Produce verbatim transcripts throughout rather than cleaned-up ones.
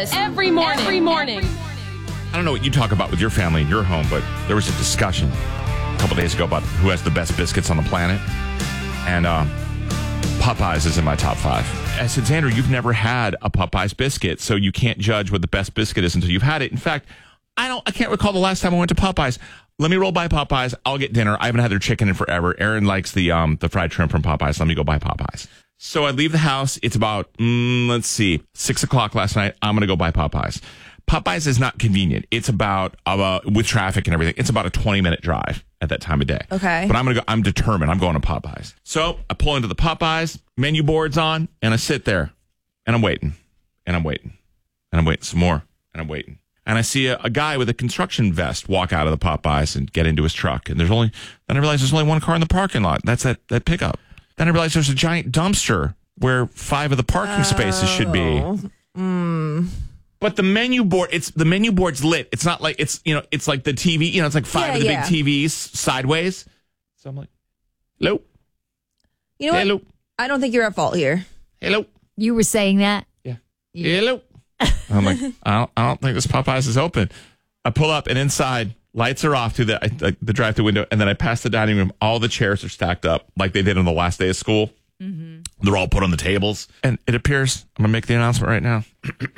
Dallas every morning. Every morning. I don't know what you talk about with your family in your home, but there was a discussion a couple days ago about who has the best biscuits on the planet. And um, Popeyes is in my top five. I said, Xander, you've never had a Popeyes biscuit, so you can't judge what the best biscuit is until you've had it. In fact, I don't. I can't recall the last time I went to Popeyes. Let me roll by Popeyes. I'll get dinner. I haven't had their chicken in forever. Aaron likes the um the fried shrimp from Popeyes. Let me go buy Popeyes. So I leave the house. It's about, mm, let's see, six o'clock last night. I'm going to go buy Popeyes. Popeyes is not convenient. It's about, uh, with traffic and everything, it's about a twenty minute drive at that time of day. Okay. But I'm going to go, I'm determined. I'm going to Popeyes. So I pull into the Popeyes, menu board's on, and I sit there and I'm waiting and I'm waiting and I'm waiting some more and I'm waiting. And I see a, a guy with a construction vest walk out of the Popeyes and get into his truck. And there's only, then I realize there's only one car in the parking lot. That's that, that pickup. Then I realize there's a giant dumpster where five of the parking oh. spaces should be. Mm. But the menu board, it's the menu board's lit. It's not like it's, you know, it's like the T V, you know, it's like five yeah, of the yeah. big T Vs sideways. So I'm like, hello. You know hello. what? I don't think you're at fault here. Hello. You were saying that? Yeah. yeah. Hello. I'm like, I don't, I don't think this Popeyes is open. I pull up and inside, lights are off through the, the, the drive-through window. And then I pass the dining room. All the chairs are stacked up like they did on the last day of school. Mm-hmm. They're all put on the tables. And it appears, I'm going to make the announcement right now.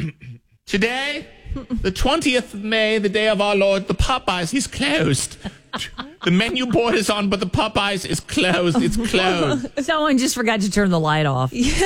Today, the twentieth of May, the day of our Lord, the Popeyes is closed. The menu board is on, but the Popeyes is closed. It's closed. Someone just forgot to turn the light off. Yeah.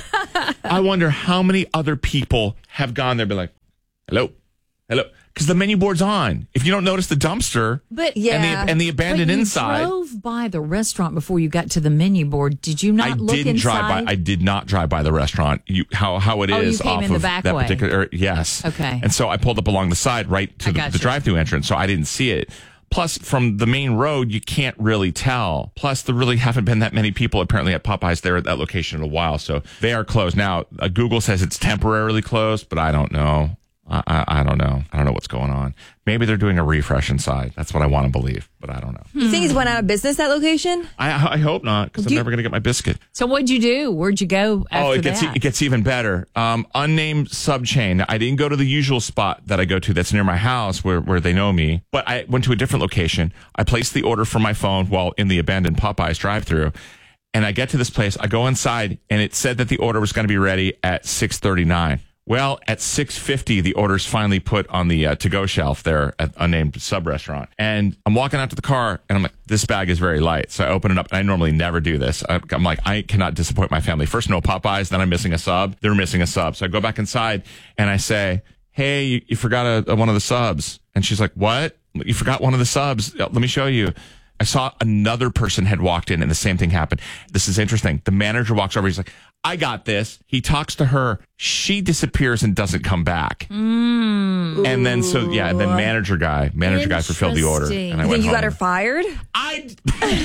I wonder how many other people have gone there and be like, hello, hello. Because the menu board's on. If you don't notice the dumpster but yeah. and, the, and the abandoned but you inside. You drove by the restaurant before you got to the menu board. Did you not I look didn't inside? drive by. I did not drive by the restaurant. You, how how it oh, is you came off in the of back that way. particular. Yes. Okay. And so I pulled up along the side right to I the, gotcha. the drive-through entrance, so I didn't see it. Plus, from the main road, you can't really tell. Plus, there really haven't been that many people apparently at Popeyes there at that location in a while, so they are closed now. Uh, Google says it's temporarily closed, but I don't know. I, I, I don't know. I don't know what's going on. Maybe they're doing a refresh inside. That's what I want to believe, but I don't know. You think he's went out of business, that location? I, I hope not, because I'm you, never going to get my biscuit. So what'd you do? Where'd you go after Oh, it gets that? it gets even better. Um, unnamed sub chain. I didn't go to the usual spot that I go to that's near my house where, where they know me, but I went to a different location. I placed the order from my phone while in the abandoned Popeyes drive-thru, and I get to this place. I go inside, and it said that the order was going to be ready at six thirty-nine. Well, at six fifty, the order's finally put on the uh, to-go shelf there at unnamed sub-restaurant. And I'm walking out to the car, and I'm like, this bag is very light. So I open it up, and I normally never do this. I, I'm like, I cannot disappoint my family. First, no Popeyes, then I'm missing a sub. They're missing a sub. So I go back inside, and I say, hey, you, you forgot a, a, one of the subs. And she's like, what? You forgot one of the subs. Let me show you. I saw another person had walked in and the same thing happened. This is interesting. The manager walks over. He's like, I got this. He talks to her. She disappears and doesn't come back. Mm. And then, so yeah, and then manager guy, manager guy fulfilled the order. And I you went think you home. got her fired? I,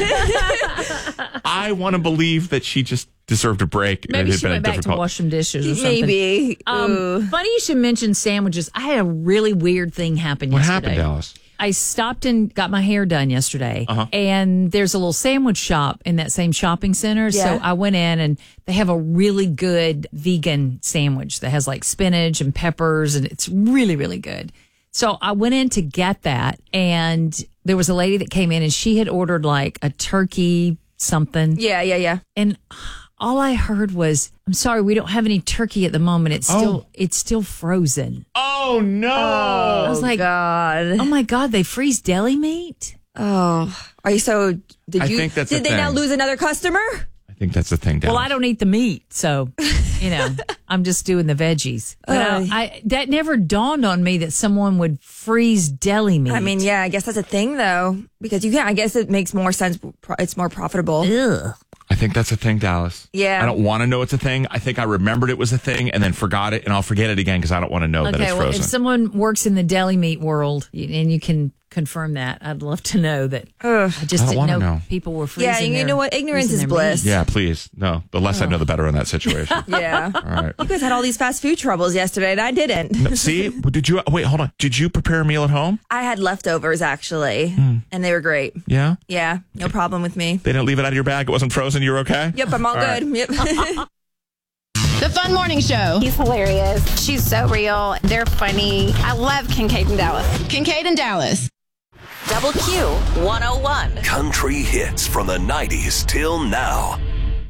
I want to believe that she just deserved a break. Maybe it had she been went a back difficult... to wash some dishes or something. Maybe. Um, funny you should mention sandwiches. I had a really weird thing happen What yesterday. happened, Dallas? I stopped and got my hair done yesterday, Uh-huh. and there's a little sandwich shop in that same shopping center. Yeah. So I went in, and they have a really good vegan sandwich that has like spinach and peppers, and it's really, really good. So I went in to get that, and there was a lady that came in, and she had ordered like a turkey something. Yeah, yeah, yeah. And all I heard was, I'm sorry, we don't have any turkey at the moment. It's still Oh. it's still frozen. Oh, no. I was like, God. oh my God, they freeze deli meat? Oh, are you so? Did I you? think that's did the they now thing. lose another customer? I think that's the thing, Dallas. Well, I don't eat the meat, so, you know, I'm just doing the veggies. But Uh, I, I, that never dawned on me that someone would freeze deli meat. I mean, yeah, I guess that's a thing though, because you can. I guess it makes more sense. It's more profitable. Ugh. I think that's a thing, Dallas. Yeah. I don't want to know it's a thing. I think I remembered it was a thing and then forgot it, and I'll forget it again because I don't want to know that Okay, it's well, frozen. if someone works in the deli meat world and you can confirm that, I'd love to know that. Ugh. I just I don't didn't wanna know, know. people were freezing. Yeah, you their- know what? Ignorance freezing is their bliss. meat. Yeah, please. No, the less I Oh. know, the better in that situation. Yeah. All right. You guys had all these fast food troubles yesterday, and I didn't. No, see, did you wait? Hold on. Did you prepare a meal at home? I had leftovers actually, and they were great. Yeah. Yeah, no problem with me. They didn't leave it out of your bag. It wasn't frozen. You were okay. Yep, I'm all, All right. good. Yep. The Fun Morning Show. He's hilarious. She's so real. They're funny. I love Kincaid and Dallas. Kincaid and Dallas. Double Q one oh one. Country hits from the nineties till now.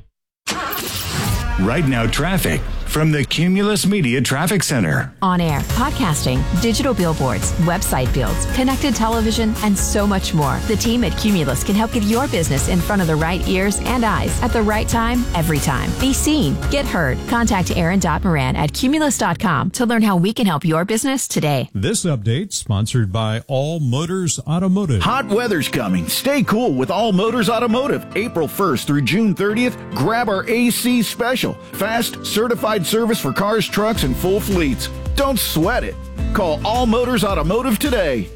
Right now, traffic from the Cumulus Media Traffic Center. On air, podcasting, digital billboards, website builds, connected television, and so much more. The team at Cumulus can help get your business in front of the right ears and eyes at the right time, every time. Be seen, get heard. Contact Aaron Moran at cumulus dot com to learn how we can help your business today. This update sponsored by All Motors Automotive. Hot weather's coming. Stay cool with All Motors Automotive. April first through June thirtieth, grab our A C special. Fast, certified service for cars, trucks, and full fleets. Don't sweat it. Call All Motors Automotive today.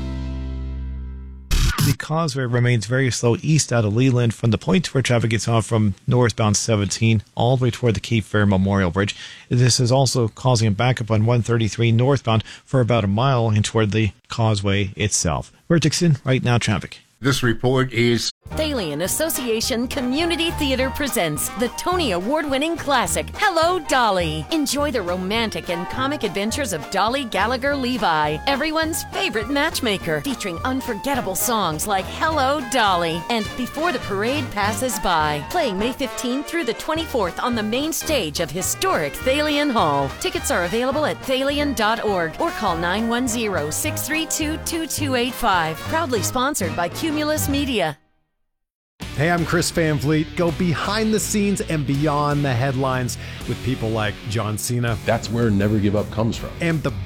The causeway remains very slow east out of Leland from the point where traffic gets off from northbound seventeen all the way toward the Cape Fear Memorial Bridge. This is also causing a backup on one thirty-three northbound for about a mile and toward the causeway itself. We're Dixon, right now traffic. This report is Thalian Association Community Theater presents the Tony Award-winning classic, Hello, Dolly. Enjoy the romantic and comic adventures of Dolly Gallagher Levi, everyone's favorite matchmaker, featuring unforgettable songs like Hello, Dolly and Before the Parade Passes By. Playing May fifteenth through the twenty-fourth on the main stage of historic Thalian Hall. Tickets are available at thalian dot org or call nine one zero, six three two, two two eight five. Proudly sponsored by Cumulus Media. Hey, I'm Chris Van Vliet. Go behind the scenes and beyond the headlines with people like John Cena. That's where Never Give Up comes from. And the